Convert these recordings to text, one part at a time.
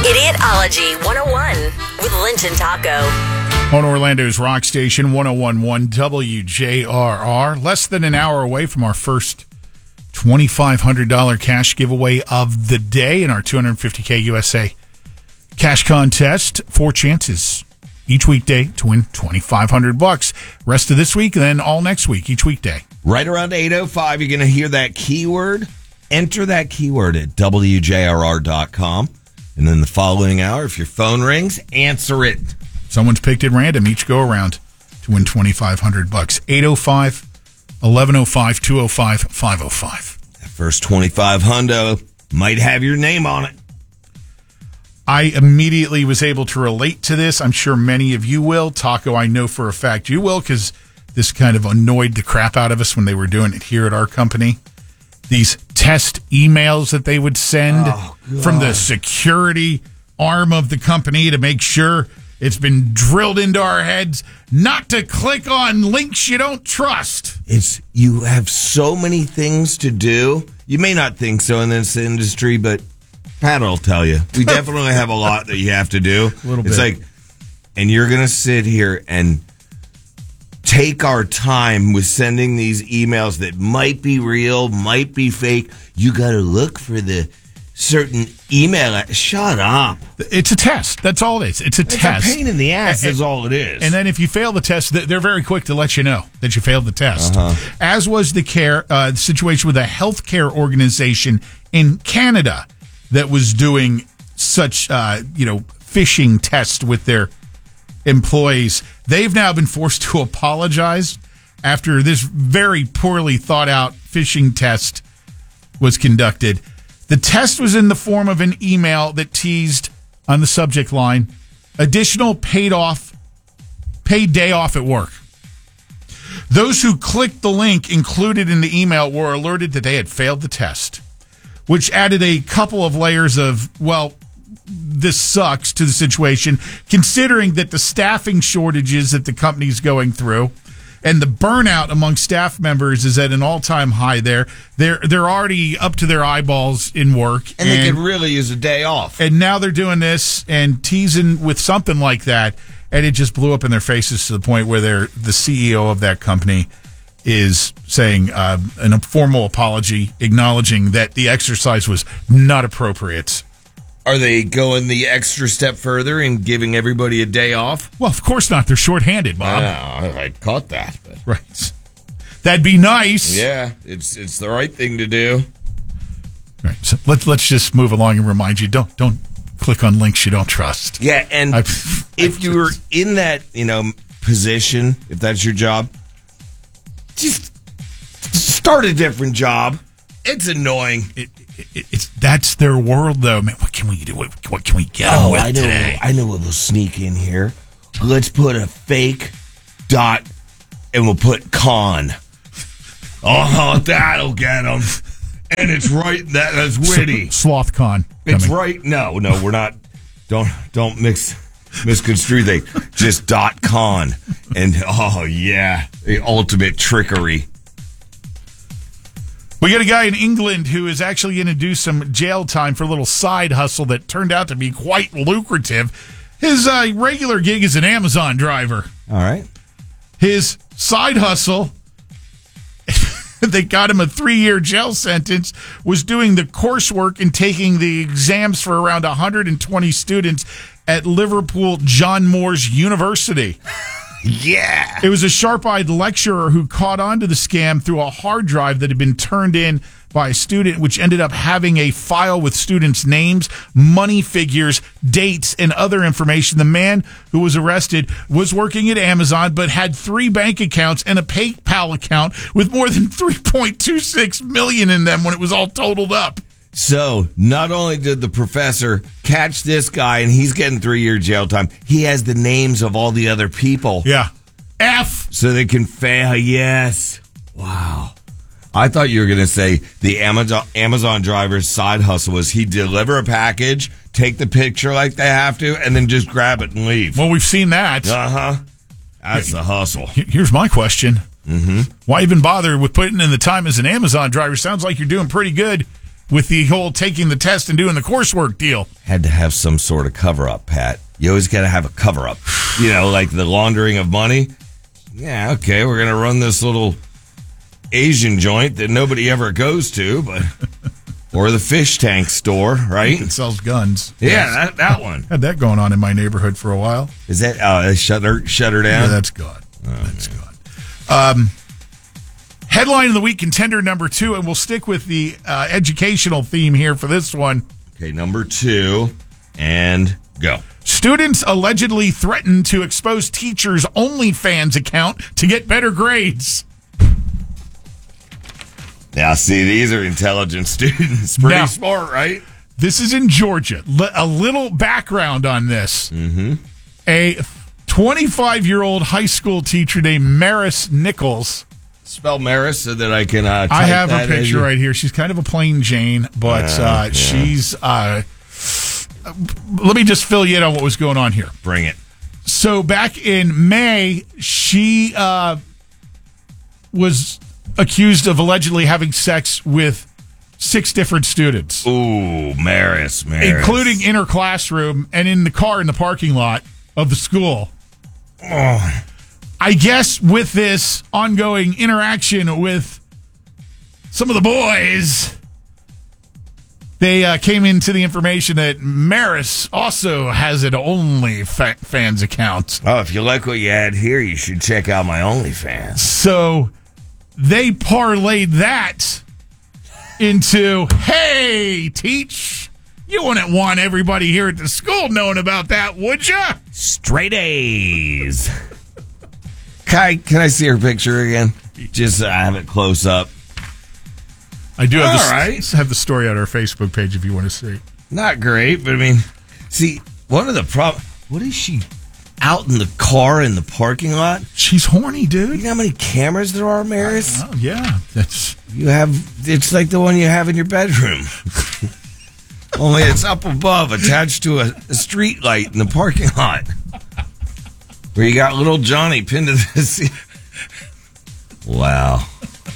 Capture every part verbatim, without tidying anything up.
Idiotology one oh one with Linton Taco. On Orlando's Rock Station, one oh one point one W J R R. Less than an hour away from our first twenty-five hundred dollars cash giveaway of the day in our two hundred fifty K U S A cash contest. Four chances each weekday to win twenty-five hundred bucks. Rest of this week, then all next week, each weekday. Right around eight oh five, you're going to hear that keyword. Enter that keyword at W J R R dot com. And then the following hour, if your phone rings, answer it. Someone's picked at random each go around to win twenty-five hundred bucks. eight oh five, eleven oh five, two oh five, five oh five. That first twenty-five hundo might have your name on it. I immediately was able to relate to this. I'm sure many of you will. Taco, I know for a fact you will, because this kind of annoyed the crap out of us when they were doing it here at our company. These test emails that they would send oh, from the security arm of the company to make sure it's been drilled into our heads not to click on links you don't trust. It's you have so many things to do. You may not think so in this industry, but Pat will tell you. We definitely have a lot that you have to do. A little bit. It's like, and you're going to sit here and take our time with sending these emails that might be real, might be fake. You got to look for the certain email. Shut up. It's a test. That's all it is. It's a it's test. It's a pain in the ass and, is all it is. And then if you fail the test, they're very quick to let you know that you failed the test. Uh-huh. As was the care uh, the situation with a healthcare organization in Canada that was doing such, uh, you know, phishing tests with their employees. They've now been forced to apologize after this very poorly thought out phishing test was conducted. The test was in the form of an email that teased on the subject line, additional paid off, paid day off at work. Those who clicked the link included in the email were alerted that they had failed the test, which added a couple of layers of, well, this sucks to the situation, considering that the staffing shortages that the company's going through and the burnout among staff members is at an all-time high there. They're they're already up to their eyeballs in work. And, and they could really use a day off. And now they're doing this and teasing with something like that, and it just blew up in their faces to the point where they're, the C E O of that company is saying uh, an formal apology, acknowledging that the exercise was not appropriate. Are they going the extra step further and giving everybody a day off? Well, of course not. They're shorthanded, Bob. Yeah, I, I caught that. But. Right. That'd be nice. Yeah, it's it's the right thing to do. Right. So let's let's just move along and remind you, don't don't click on links you don't trust. Yeah, and I, if you were in that, you know, position, if that's your job, just start a different job. It's annoying. It, it, it's that's their world, though. Man, what can we do? What, what can we get oh, with I know, today? I know. We'll sneak in here. Let's put a fake dot, and we'll put con. Oh, that'll get them. And it's right. That, that's witty. Sloth con. It's right. No, no, we're not. Don't don't mix misconstrue they. Just dot con. And oh yeah, the ultimate trickery. We got a guy in England who is actually going to do some jail time for a little side hustle that turned out to be quite lucrative. His uh, regular gig is an Amazon driver. All right. His side hustle, they got him a three-year jail sentence, was doing the coursework and taking the exams for around one hundred twenty students at Liverpool John Moores University. Yeah. It was a sharp-eyed lecturer who caught on to the scam through a hard drive that had been turned in by a student, which ended up having a file with students' names, money figures, dates, and other information. The man who was arrested was working at Amazon, but had three bank accounts and a PayPal account with more than three point two six million dollars in them when it was all totaled up. So, not only did the professor catch this guy and he's getting three-year jail time, he has the names of all the other people. Yeah. F. So they can fail. Yes. Wow. I thought you were going to say the Amazon, Amazon driver's side hustle was he deliver a package, take the picture like they have to, and then just grab it and leave. Well, we've seen that. Uh-huh. That's the hustle. Here's my question. Mm-hmm. Why even bother with putting in the time as an Amazon driver? Sounds like you're doing pretty good with the whole taking the test and doing the coursework deal. Had to have some sort of cover up, Pat. You always got to have a cover up. You know, like the laundering of money. Yeah, okay, we're going to run this little Asian joint that nobody ever goes to, but or the fish tank store, right? It sells guns. Yeah, Yes. that, that one. Had that going on in my neighborhood for a while. Is that uh, shut her shut her down? Yeah, that's gone. That's gone. Um, headline of the week, contender number two, and we'll stick with the uh, educational theme here for this one. Okay, number two, and go. Students allegedly threatened to expose teachers' OnlyFans account to get better grades. Now, see, these are intelligent students. Pretty Now- smart, right? This is in Georgia. L- a little background on this. Mm-hmm. A twenty-five-year-old high school teacher named Maris Nichols. Spell Maris so that I can uh, type I have her that picture in. right here. She's kind of a plain Jane, but Uh, uh, yeah. she's... Uh, let me just fill you in on what was going on here. Bring it. So back in May, she uh, was accused of allegedly having sex with six different students, Ooh, Maris, Maris. including in her classroom and in the car in the parking lot of the school. Oh, I guess with this ongoing interaction with some of the boys, they uh, came into the information that Maris also has an OnlyFans account. oh, if you like what you had here, you should check out my OnlyFans. So they parlayed that into, hey, teach, you wouldn't want everybody here at the school knowing about that, would ya? Straight A's. Can I, can I see her picture again? Just uh, have it close up. I do have, All the, right. have the story on our Facebook page if you want to see. Not great, but I mean, see, one of the problems, what is she out in the car in the parking lot? She's horny, You dude. know how many cameras there are, Maris? Oh, yeah, that's... You have, it's like the one you have in your bedroom. Only it's up above, attached to a, a street light in the parking lot. Where you got little Johnny pinned to the seat. Wow.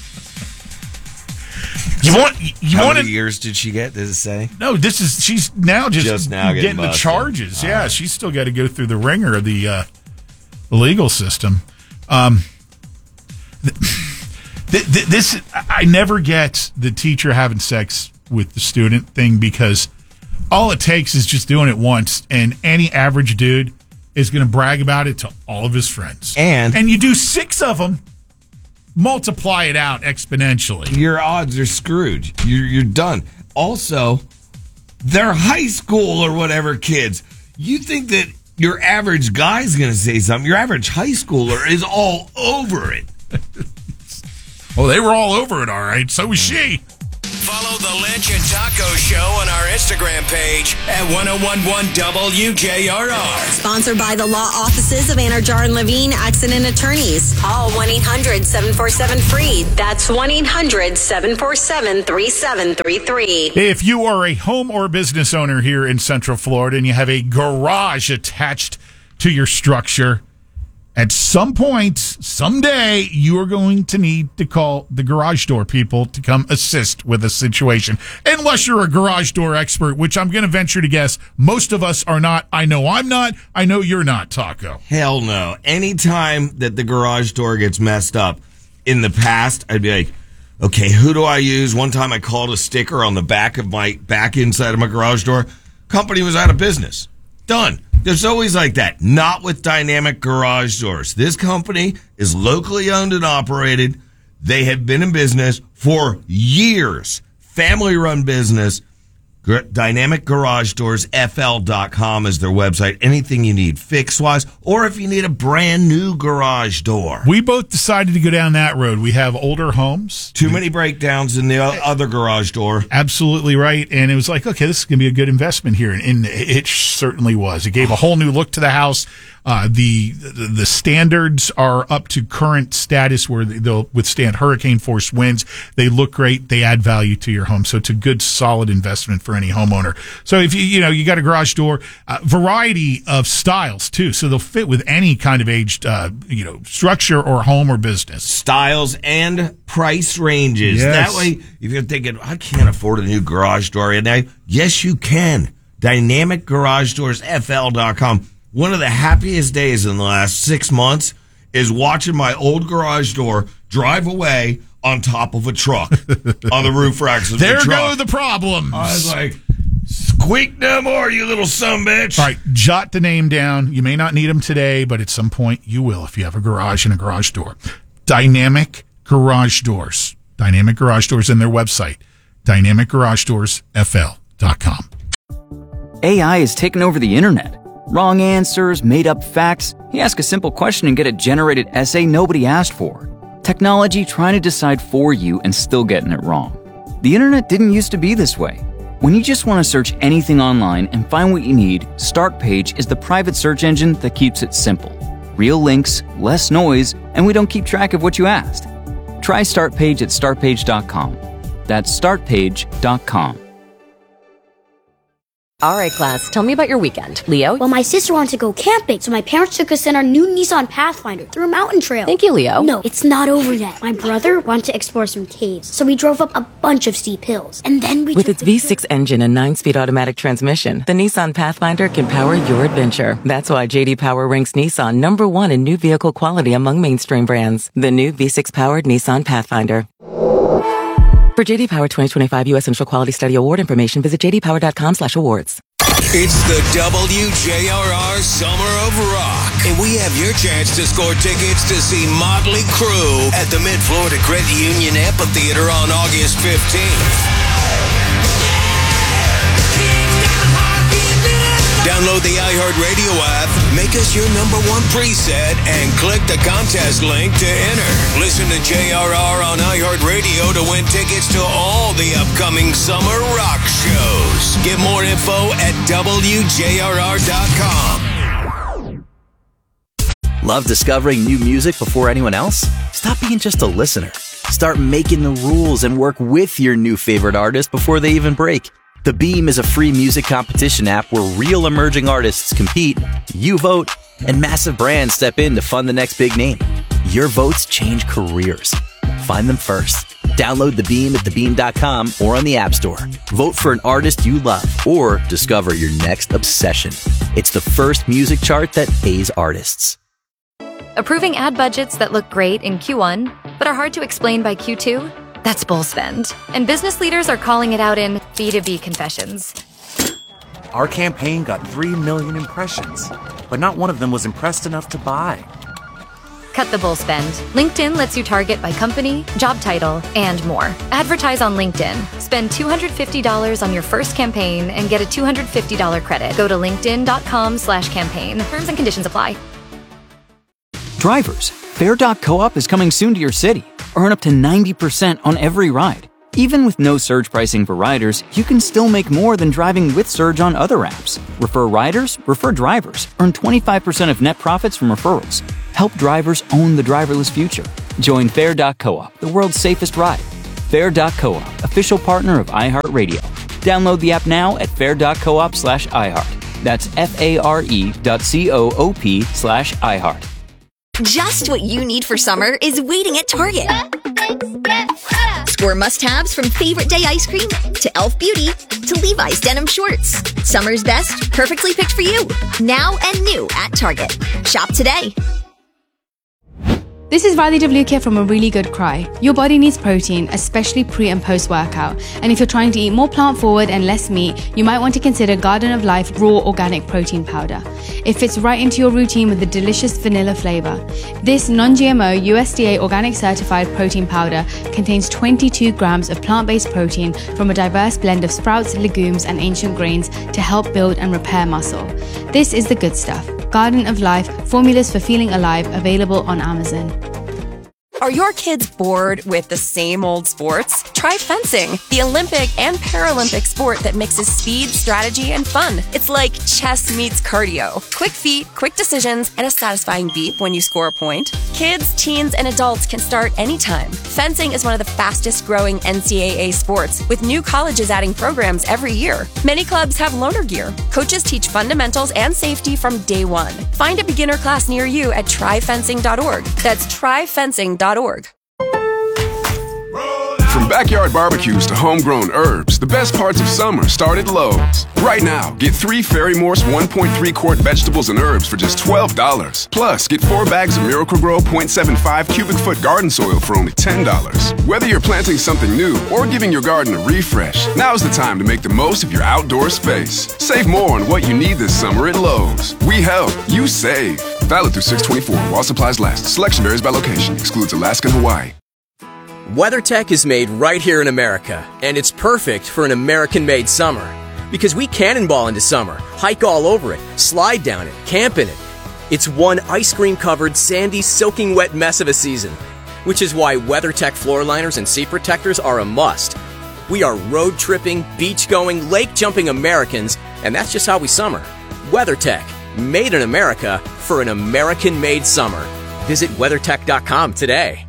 You want you How want many to years did she get, does it say? No, this is she's now just, Just now getting getting, the busted. charges. All yeah, right. she's still got to go through the ringer of the uh, legal system. Um, th- th- th- this I never get the teacher having sex with the student thing, because all it takes is just doing it once, and any average dude is going to brag about it to all of his friends. And- and you do six of them, multiply it out exponentially. Your odds are screwed. You're, you're done. Also, they're high school or whatever kids. You think that your average guy's going to say something. Your average high schooler is all over it. Oh, they were all over it, all right. So was she. Follow the Lynch and Taco Show on our Instagram page at ten eleven W J R R. Sponsored by the law offices of Anarjar and Levine Accident Attorneys. Call one eight hundred seven four seven free. That's one eight hundred seven four seven three seven three three. If you are a home or business owner here in Central Florida and you have a garage attached to your structure, at some point, someday, you are going to need to call the garage door people to come assist with a situation. Unless you're a garage door expert, which I'm going to venture to guess most of us are not. I know I'm not. I know you're not, Taco. Hell no. Anytime that the garage door gets messed up in the past, I'd be like, okay, who do I use? One time I called a sticker on the back of my back inside of my garage door. Company was out of business. Done. There's always like that. Not with Dynamic Garage Doors. This company is locally owned and operated. They have been in business for years. Family run business. Gr- Dynamic Garage Doors F L dot com is their website. Anything you need fix wise, or if you need a brand new garage door. We both decided to go down that road. We have older homes. Too many breakdowns in the o- other garage door. Absolutely right. And it was like, okay, this is going to be a good investment here. And, and it certainly was. It gave a whole new look to the house. Uh, the, the the standards are up to current status where they'll withstand hurricane force winds. They look great. They add value to your home. So it's a good, solid investment for for any homeowner. So if you, you know, you got a garage door, uh, variety of styles too. So they'll fit with any kind of aged, uh, you know, structure or home or business. Styles and price ranges. Yes. That way, if you're thinking, I can't afford a new garage door, and I, yes, you can. Dynamic Garage Doors F L dot com. One of the happiest days in the last six months is watching my old garage door drive away on top of a truck on the roof racks of there the truck. go the problems. I was like, squeak no more, you little sumbitch. All right, jot the name down. You may not need them today, but at some point you will if you have a garage and a garage door. Dynamic Garage Doors. Dynamic Garage Doors and their website, dynamic garage doors F L dot com. A I has taken over the internet. Wrong answers, made up facts. You ask a simple question and get a generated essay nobody asked for. Technology trying to decide for you and still getting it wrong. The internet didn't used to be this way. When you just want to search anything online and find what you need, Startpage is the private search engine that keeps it simple. Real links, less noise, and we don't keep track of what you asked. Try Startpage at start page dot com. That's start page dot com. All right, class, tell me about your weekend. Leo? Well, my sister wanted to go camping, so my parents took us in our new Nissan Pathfinder through a mountain trail. Thank you, Leo. No, it's not over yet. My brother wanted to explore some caves, so we drove up a bunch of steep hills. And then we With took its the V six engine and nine-speed automatic transmission, the Nissan Pathfinder can power your adventure. That's why J D Power ranks Nissan number one in new vehicle quality among mainstream brands. The new V six-powered Nissan Pathfinder. For J D Power twenty twenty-five U S Central Quality Study Award information, visit j d power dot com slash awards. It's the W J R R Summer of Rock, and we have your chance to score tickets to see Motley Crue at the Mid-Florida Credit Union Amphitheater on August fifteenth. Download the iHeartRadio app, make us your number one preset, and click the contest link to enter. Listen to J R R on iHeartRadio to win tickets to all the upcoming summer rock shows. Get more info at W J R R dot com. Love discovering new music before anyone else? Stop being just a listener. Start making the rules and work with your new favorite artist before they even break. The Beam is a free music competition app where real emerging artists compete, you vote, and massive brands step in to fund the next big name. Your votes change careers. Find them first. Download The Beam at the beam dot com or on the App Store. Vote for an artist you love or discover your next obsession. It's the first music chart that pays artists. Approving ad budgets that look great in Q one, but are hard to explain by Q two? That's bull spend. And business leaders are calling it out in B two B confessions. Our campaign got three million impressions, but not one of them was impressed enough to buy. Cut the bull spend. LinkedIn lets you target by company, job title, and more. Advertise on LinkedIn. Spend two hundred fifty dollars on your first campaign and get a two hundred fifty dollars credit. Go to linkedin dot com slash campaign. Terms and conditions apply. Drivers, Fare dot coop is coming soon to your city. Earn up to ninety percent on every ride. Even with no surge pricing for riders, you can still make more than driving with Surge on other apps. Refer riders, refer drivers. Earn twenty-five percent of net profits from referrals. Help drivers own the driverless future. Join Fare dot coop, the world's safest ride. Fare dot coop, official partner of iHeartRadio. Download the app now at fare dot coop slash iHeart. That's F-A-R-E dot C-O-O-P slash iHeart. Just what you need for summer is waiting at Target. Score must-haves from Favorite Day ice cream to e l f Beauty to Levi's denim shorts. Summer's best, perfectly picked for you. Now and new at Target. Shop today. This is Riley Devlukia from A Really Good Cry. Your body needs protein, especially pre and post workout. And if you're trying to eat more plant forward and less meat, you might want to consider Garden of Life Raw Organic Protein Powder. It fits right into your routine with a delicious vanilla flavor. This non-G M O U S D A organic certified protein powder contains twenty-two grams of plant-based protein from a diverse blend of sprouts, legumes, and ancient grains to help build and repair muscle. This is the good stuff. Garden of Life, formulas for feeling alive, available on Amazon. Are your kids bored with the same old sports? Try fencing, the Olympic and Paralympic sport that mixes speed, strategy, and fun. It's like chess meets cardio. Quick feet, quick decisions, and a satisfying beep when you score a point. Kids, teens, and adults can start anytime. Fencing is one of the fastest growing N C double A sports, with new colleges adding programs every year. Many clubs have loaner gear. Coaches teach fundamentals and safety from day one. Find a beginner class near you at try fencing dot org. That's try fencing dot org. From backyard barbecues to homegrown herbs, the best parts of summer start at Lowe's. Right now, get three Fairy Morse one point three quart vegetables and herbs for just twelve dollars. Plus, get four bags of Miracle-Gro point seven five cubic foot garden soil for only ten dollars. Whether you're planting something new or giving your garden a refresh, now's the time to make the most of your outdoor space. Save more on what you need this summer at Lowe's. We help, you save. Valid through six twenty-four while supplies last. Selection varies by location. Excludes Alaska and Hawaii. WeatherTech is made right here in America, and it's perfect for an American-made summer. Because we cannonball into summer, hike all over it, slide down it, camp in it. It's one ice cream-covered, sandy, soaking wet mess of a season, which is why WeatherTech floor liners and seat protectors are a must. We are road-tripping, beach-going, lake-jumping Americans, and that's just how we summer. WeatherTech, made in America for an American-made summer. Visit weathertech dot com today.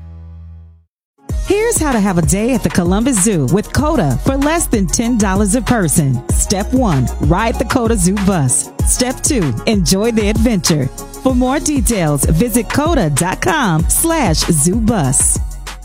Here's how to have a day at the Columbus Zoo with COTA for less than ten dollars a person. Step one, ride the COTA Zoo bus. Step two, enjoy the adventure. For more details, visit coda dot com slash zoo bus.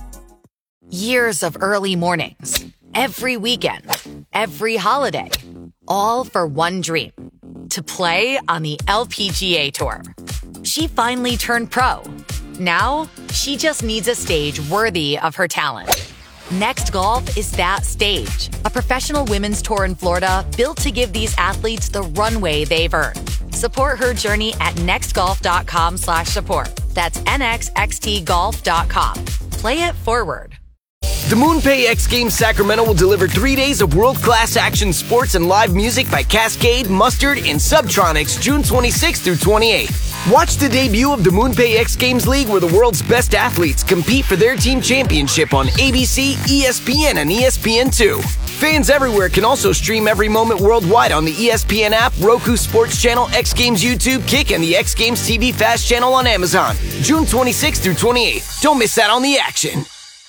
Years of early mornings, every weekend, every holiday, all for one dream, to play on the L P G A Tour. She finally turned pro. Now, she just needs a stage worthy of her talent. Next Golf is that stage, a professional women's tour in Florida built to give these athletes the runway they've earned. Support her journey at next golf dot com slash support. That's N X X T golf dot com. Play it forward. The MoonPay X Games Sacramento will deliver three days of world-class action sports and live music by Cascade, Mustard, and Subtronics June twenty-sixth through twenty-eighth. Watch the debut of the MoonPay X Games League, where the world's best athletes compete for their team championship on A B C, E S P N, and E S P N two. Fans everywhere can also stream every moment worldwide on the E S P N app, Roku Sports Channel, X Games YouTube, Kick, and the X Games T V Fast Channel on Amazon. June twenty-sixth through twenty-eighth. Don't miss out on the action.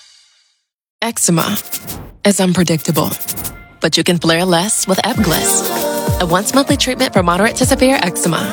Eczema is unpredictable, but you can flare less with Ebglyss, a once-monthly treatment for moderate to severe eczema.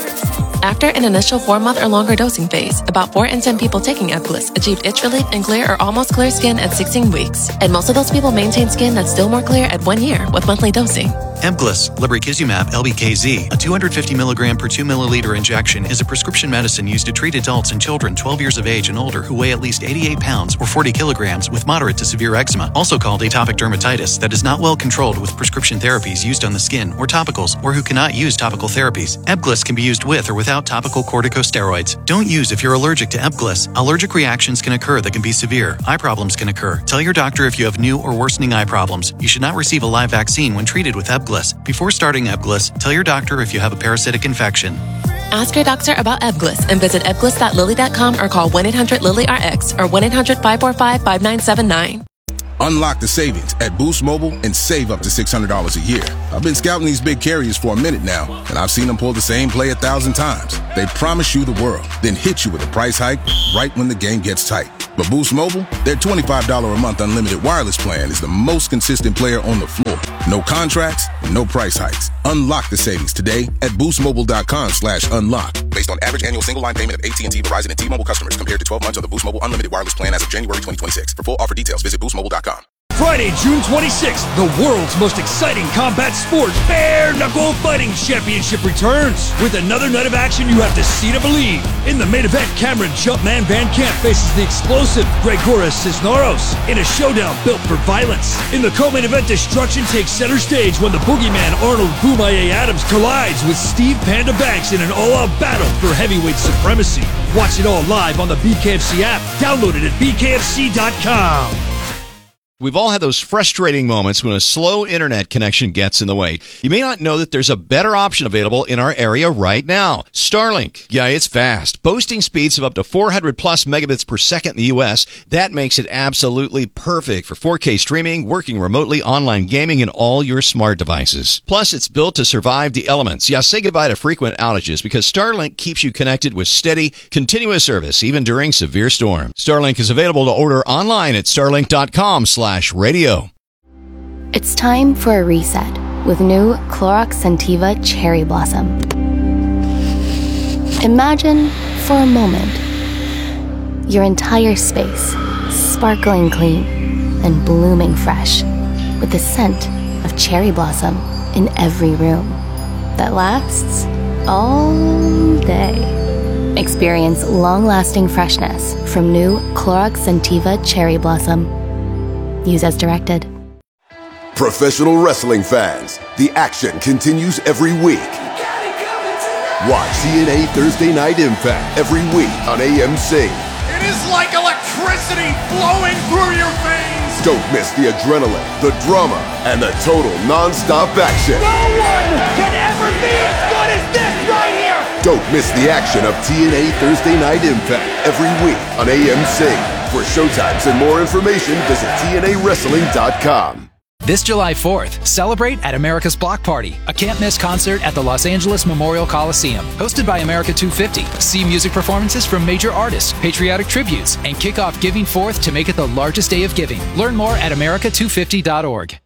After an initial four-month or longer dosing phase, about four in ten people taking Ebglyss achieved itch relief and clear or almost clear skin at sixteen weeks, and most of those people maintain skin that's still more clear at one year with monthly dosing. Ebglyss, lebrikizumab L B K Z, a two hundred fifty milligram per two milliliter injection, is a prescription medicine used to treat adults and children twelve years of age and older who weigh at least eighty-eight pounds or forty kilograms with moderate to severe eczema, also called atopic dermatitis, that is not well controlled with prescription therapies used on the skin or topicals, or who cannot use topical therapies. Ebglyss can be used with or without topical corticosteroids. Don't use if you're allergic to Ebglyss. Allergic reactions can occur that can be severe. Eye problems can occur. Tell your doctor if you have new or worsening eye problems. You should not receive a live vaccine when treated with Ebglyss. Before starting Ebglyss, tell your doctor if you have a parasitic infection. Ask your doctor about Ebglyss and visit ebglyss dot lilly dot com or call one eight hundred lilly R X or one eight hundred five four five five nine seven nine. Unlock the savings at Boost Mobile and save up to six hundred dollars a year. I've been scouting these big carriers for a minute now, and I've seen them pull the same play a thousand times. They promise you the world, then hit you with a price hike right when the game gets tight. But Boost Mobile, their twenty-five dollars a month unlimited wireless plan is the most consistent player on the floor. No contracts, no price hikes. Unlock the savings today at boost mobile dot com slash unlock. Based on average annual single line payment of A T and T, Verizon, and T-Mobile customers compared to twelve months of the Boost Mobile unlimited wireless plan as of January twenty twenty-six. For full offer details, visit boost mobile dot com. Friday, June twenty-sixth, the world's most exciting combat sport, Bare Knuckle Fighting Championship returns with another night of action you have to see to believe. In the main event, Cameron Jumpman Van Camp faces the explosive Gregoras Cisneros in a showdown built for violence. In the co-main event, destruction takes center stage when the boogeyman Arnold Boomaye Adams collides with Steve Panda Banks in an all-out battle for heavyweight supremacy. Watch it all live on the B K F C app. Download it at b k f c dot com. We've all had those frustrating moments when a slow internet connection gets in the way. You may not know that there's a better option available in our area right now. Starlink. Yeah, it's fast. Boasting speeds of up to four hundred plus megabits per second in the U S. That makes it absolutely perfect for four K streaming, working remotely, online gaming, and all your smart devices. Plus, it's built to survive the elements. Yeah, say goodbye to frequent outages because Starlink keeps you connected with steady, continuous service, even during severe storms. Starlink is available to order online at starlink dot com slash radio. It's time for a reset with new Clorox Scentiva Cherry Blossom. Imagine, for a moment, your entire space sparkling clean and blooming fresh with the scent of cherry blossom in every room that lasts all day. Experience long-lasting freshness from new Clorox Scentiva Cherry Blossom. Use as directed. Professional wrestling fans, the action continues every week. Watch T N A Thursday Night Impact every week on A M C. It is like electricity flowing through your veins. Don't miss the adrenaline, the drama, and the total non-stop action. No one can ever be as good as this right here. Don't miss the action of T N A Thursday Night Impact every week on A M C. For showtimes and more information, visit T N A wrestling dot com. This July fourth, celebrate at America's Block Party, a can't-miss concert at the Los Angeles Memorial Coliseum. Hosted by America two fifty, see music performances from major artists, patriotic tributes, and kick off Giving Fourth to make it the largest day of giving. Learn more at america two fifty dot org.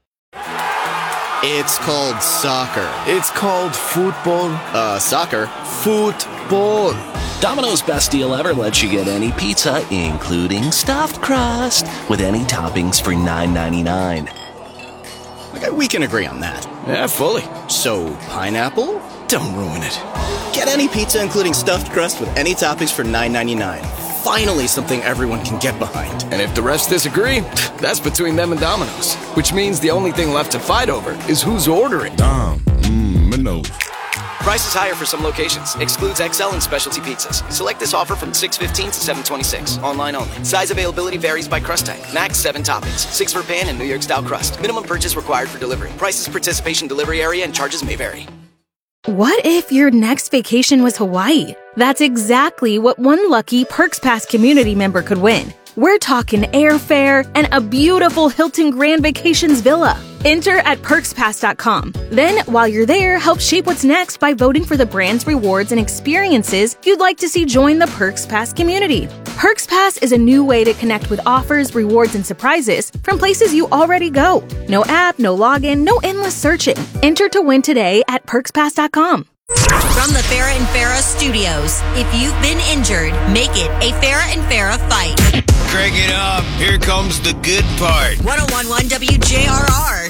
It's called soccer. It's called football. Uh, soccer. Football. Domino's Best Deal Ever lets you get any pizza, including stuffed crust, with any toppings for nine ninety-nine. Okay, we can agree on that. Yeah, fully. So, pineapple? Don't ruin it. Get any pizza, including stuffed crust, with any toppings for nine ninety-nine. Finally, something everyone can get behind. And if the rest disagree, that's between them and Domino's. Which means the only thing left to fight over is who's ordering. Dom, mmm, Minnows. Price is higher for some locations. Excludes X L and specialty pizzas. Select this offer from six fifteen to seven twenty-six. Online only. Size availability varies by crust type. Max seven toppings. Six for pan and New York style crust. Minimum purchase required for delivery. Prices, participation, delivery area, and charges may vary. What if your next vacation was Hawaii? That's exactly what one lucky Perks Pass community member could win. We're talking airfare and a beautiful Hilton Grand Vacations villa. Enter at perks pass dot com. Then, while you're there, help shape what's next by voting for the brands, rewards, and experiences you'd like to see join the Perks Pass community. Perks Pass is a new way to connect with offers, rewards, and surprises from places you already go. No app, no login, no endless searching. Enter to win today at perks pass dot com. From the Farrah and Farrah studios, if you've been injured, make it a Farrah and Farrah fight. Crank it up. Here comes the good part. one oh one point one W J R R.